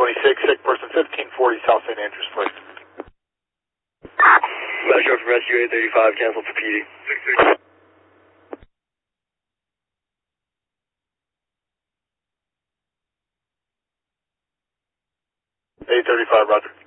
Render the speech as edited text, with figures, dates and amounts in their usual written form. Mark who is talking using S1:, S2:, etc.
S1: 826, sick person 1540 South St. Andrews, please.
S2: Metro from Rescue 835, cancel for PD.
S1: 835, roger.